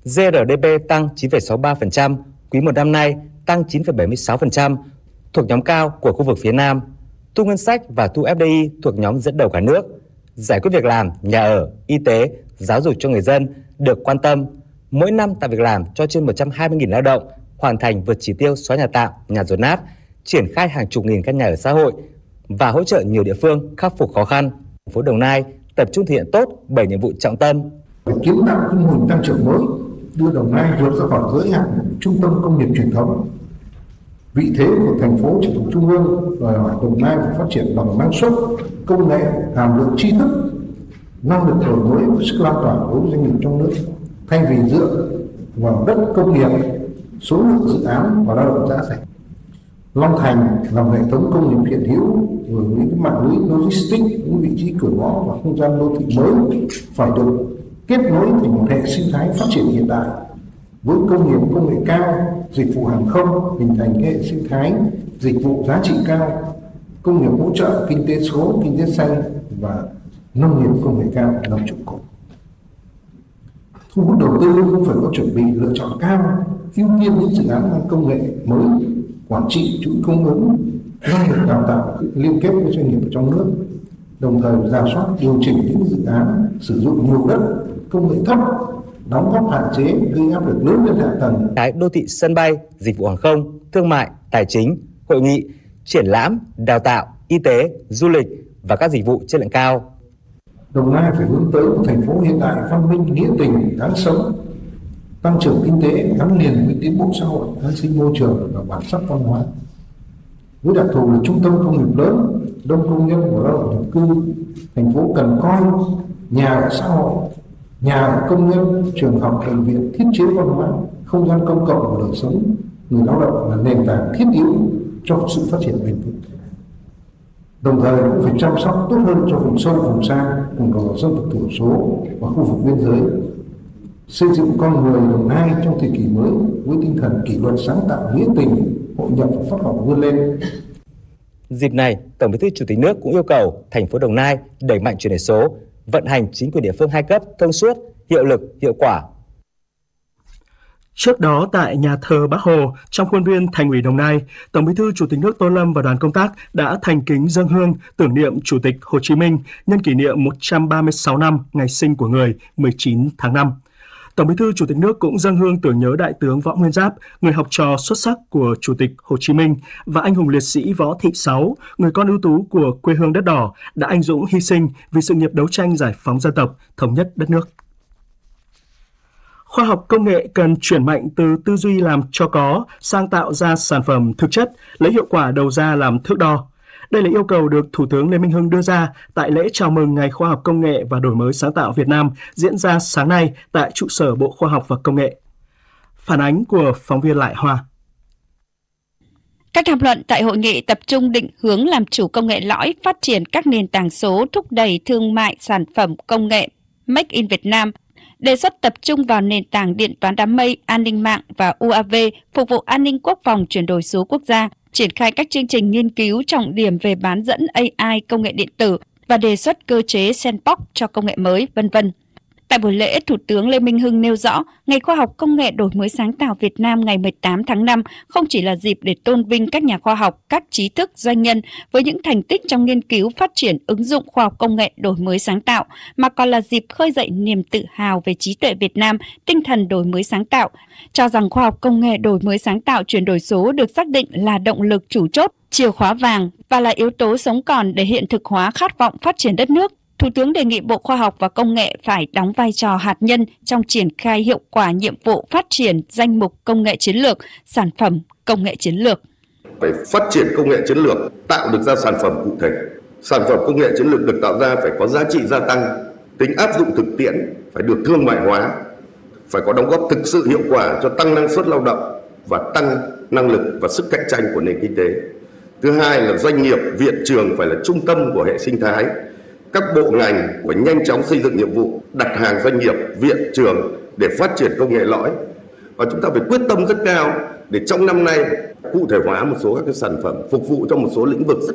GRDP tăng 9,63%, quý 1 năm nay tăng 9,76%, thuộc nhóm cao của khu vực phía Nam. Thu ngân sách và thu FDI thuộc nhóm dẫn đầu cả nước. Giải quyết việc làm, nhà ở, y tế, giáo dục cho người dân được quan tâm. Mỗi năm tạo việc làm cho trên 120.000 lao động, hoàn thành vượt chỉ tiêu xóa nhà tạm, nhà dột nát, triển khai hàng chục nghìn căn nhà ở xã hội và hỗ trợ nhiều địa phương khắc phục khó khăn. Thành phố Đồng Nai tập trung thực hiện tốt 7 nhiệm vụ trọng tâm. Phải kiến tạo cái mô hình tăng trưởng mới, đưa Đồng Nai vượt ra khỏi giới hạn trung tâm công nghiệp truyền thống. Vị thế của thành phố trực thuộc trung ương đòi hỏi Đồng Nai phải phát triển bằng năng suất, công nghệ, hàm lượng tri thức, năng lực đổi mới và sức lan tỏa đối với doanh nghiệp trong nước, thay vì dựa vào đất công nghiệp, số lượng dự án và lao động giá rẻ. Long Thành làm hệ thống công nghiệp hiện hữu với những cái mạng lưới logistics, những vị trí cửa ngõ và không gian đô thị mới phải được kết nối thành một hệ sinh thái phát triển hiện đại với công nghiệp công nghệ cao, dịch vụ hàng không, hình thành hệ sinh thái dịch vụ giá trị cao, công nghiệp hỗ trợ, kinh tế số, kinh tế xanh và nông nghiệp công nghệ cao làm trụ cột. Thu hút đầu tư cũng phải có chuẩn bị lựa chọn cao, ưu tiên những dự án mang công nghệ mới, quản trị chuỗi cung ứng, năng lực đào tạo liên kết với doanh nghiệp trong nước, đồng thời rà soát điều chỉnh những dự án sử dụng nhiều đất, công nghệ thấp, đóng góp hạn chế gây áp lực lớn lên hạ tầng. Cái đô thị, sân bay, dịch vụ hàng không, thương mại, tài chính, hội nghị, triển lãm, đào tạo, y tế, du lịch và các dịch vụ chất lượng cao. Đồng Nai phải hướng tới một thành phố hiện đại, văn minh, nghĩa tình, đáng sống, tăng trưởng kinh tế gắn liền với tiến bộ xã hội, an sinh môi trường và bản sắc văn hóa. Với đặc thù là trung tâm công nghiệp lớn, đông công nhân và lao động nhập cư, thành phố cần coi nhà ở xã hội, nhà ở công nhân, trường học, bệnh viện, thiết chế văn hóa, không gian công cộng và đời sống người lao động là nền tảng thiết yếu cho sự phát triển bền vững. Đồng thời cũng phải chăm sóc tốt hơn cho vùng sâu, vùng xa, vùng đồng bào dân tộc thiểu số và khu vực biên giới, xây dựng con người Đồng Nai trong thời kỳ mới với tinh thần kỷ luật, sáng tạo, nghĩa tình, hội nhập và phát triển vươn lên. Dịp này, Tổng Bí thư Chủ tịch nước cũng yêu cầu thành phố Đồng Nai đẩy mạnh chuyển đổi số, vận hành chính quyền địa phương hai cấp thông suốt, hiệu lực, hiệu quả. Trước đó, tại nhà thờ Bác Hồ, trong khuôn viên Thành ủy Đồng Nai, Tổng Bí thư Chủ tịch nước Tô Lâm và đoàn công tác đã thành kính dâng hương tưởng niệm Chủ tịch Hồ Chí Minh nhân kỷ niệm 136 năm ngày sinh của người 19 tháng 5. Tổng Bí thư Chủ tịch nước cũng dâng hương tưởng nhớ Đại tướng Võ Nguyên Giáp, người học trò xuất sắc của Chủ tịch Hồ Chí Minh, và anh hùng liệt sĩ Võ Thị Sáu, người con ưu tú của quê hương đất đỏ, đã anh dũng hy sinh vì sự nghiệp đấu tranh giải phóng dân tộc, thống nhất đất nước. Khoa học công nghệ cần chuyển mạnh từ tư duy làm cho có sang tạo ra sản phẩm thực chất, lấy hiệu quả đầu ra làm thước đo. Đây là yêu cầu được Thủ tướng Lê Minh Hưng đưa ra tại lễ chào mừng Ngày Khoa học Công nghệ và Đổi mới sáng tạo Việt Nam diễn ra sáng nay tại trụ sở Bộ Khoa học và Công nghệ. Phản ánh của phóng viên Lại Hoa. Các tham luận tại hội nghị tập trung định hướng làm chủ công nghệ lõi, phát triển các nền tảng số, thúc đẩy thương mại sản phẩm công nghệ Make in Việt Nam, đề xuất tập trung vào nền tảng điện toán đám mây, an ninh mạng và UAV, phục vụ an ninh quốc phòng chuyển đổi số quốc gia, triển khai các chương trình nghiên cứu trọng điểm về bán dẫn AI, công nghệ điện tử và đề xuất cơ chế sandbox cho công nghệ mới, v.v. Tại buổi lễ, Thủ tướng Lê Minh Hưng nêu rõ, Ngày Khoa học Công nghệ Đổi mới sáng tạo Việt Nam ngày 18 tháng 5 không chỉ là dịp để tôn vinh các nhà khoa học, các trí thức, doanh nhân với những thành tích trong nghiên cứu, phát triển, ứng dụng khoa học công nghệ đổi mới sáng tạo, mà còn là dịp khơi dậy niềm tự hào về trí tuệ Việt Nam, tinh thần đổi mới sáng tạo, cho rằng khoa học công nghệ đổi mới sáng tạo chuyển đổi số được xác định là động lực chủ chốt, chìa khóa vàng và là yếu tố sống còn để hiện thực hóa khát vọng phát triển đất nước. Thủ tướng đề nghị Bộ Khoa học và Công nghệ phải đóng vai trò hạt nhân trong triển khai hiệu quả nhiệm vụ phát triển danh mục công nghệ chiến lược, sản phẩm công nghệ chiến lược. Phải phát triển công nghệ chiến lược, tạo được ra sản phẩm cụ thể. Sản phẩm công nghệ chiến lược được tạo ra phải có giá trị gia tăng, tính áp dụng thực tiễn, phải được thương mại hóa, phải có đóng góp thực sự hiệu quả cho tăng năng suất lao động và tăng năng lực và sức cạnh tranh của nền kinh tế. Thứ hai là doanh nghiệp, viện trường phải là trung tâm của hệ sinh thái. Các bộ ngành phải nhanh chóng xây dựng nhiệm vụ đặt hàng doanh nghiệp, viện trường để phát triển công nghệ lõi. Và chúng ta phải quyết tâm rất cao để trong năm nay cụ thể hóa một số các cái sản phẩm phục vụ cho một số lĩnh vực rất